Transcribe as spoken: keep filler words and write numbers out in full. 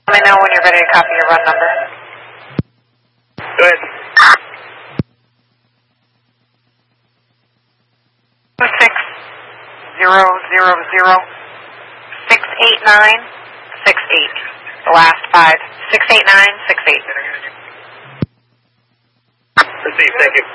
Let me know when you're ready to copy your run number. Go ahead. Six zero zero zero six eight nine six eight. The last five. Six eight nine six eight. Received. Thank you.